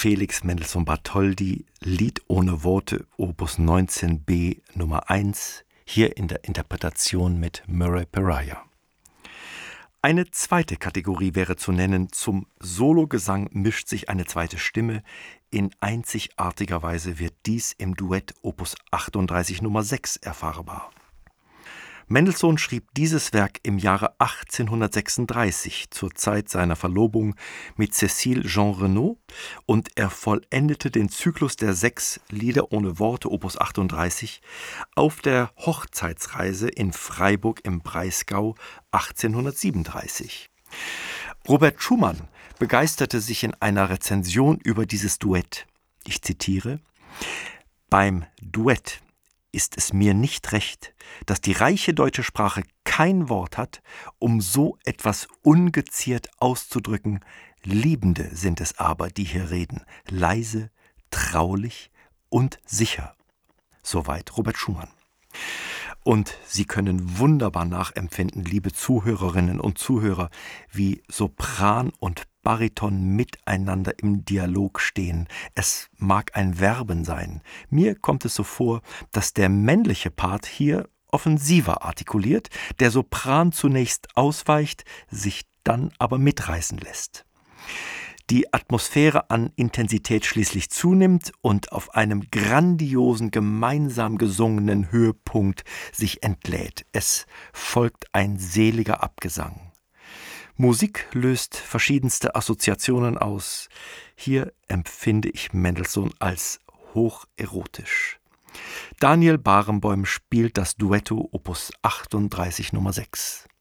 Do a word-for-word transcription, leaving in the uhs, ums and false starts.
Felix Mendelssohn Bartholdy, Lied ohne Worte, Opus neunzehn b Nummer eins, hier in der Interpretation mit Murray Pariah. Eine zweite Kategorie wäre zu nennen: Zum Sologesang mischt sich eine zweite Stimme. In einzigartiger Weise wird dies im Duett Opus achtunddreißig Nummer sechs erfahrbar. Mendelssohn schrieb dieses Werk im Jahre achtzehnhundertsechsunddreißig, zur Zeit seiner Verlobung mit Cécile Jean Renaud, und er vollendete den Zyklus der sechs Lieder ohne Worte Opus achtunddreißig auf der Hochzeitsreise in Freiburg im Breisgau achtzehnhundertsiebenunddreißig. Robert Schumann begeisterte sich in einer Rezension über dieses Duett. Ich zitiere: »Beim Duett ist es mir nicht recht, dass die reiche deutsche Sprache kein Wort hat, um so etwas ungeziert auszudrücken. Liebende sind es aber, die hier reden, leise, traulich und sicher.« Soweit Robert Schumann. Und Sie können wunderbar nachempfinden, liebe Zuhörerinnen und Zuhörer, wie Sopran und Bariton miteinander im Dialog stehen. Es mag ein Werben sein. Mir kommt es so vor, dass der männliche Part hier offensiver artikuliert, der Sopran zunächst ausweicht, sich dann aber mitreißen lässt. Die Atmosphäre an Intensität schließlich zunimmt und auf einem grandiosen, gemeinsam gesungenen Höhepunkt sich entlädt. Es folgt ein seliger Abgesang. Musik löst verschiedenste Assoziationen aus. Hier empfinde ich Mendelssohn als hocherotisch. Daniel Barenboim spielt das Duetto Opus achtunddreißig Nummer sechs.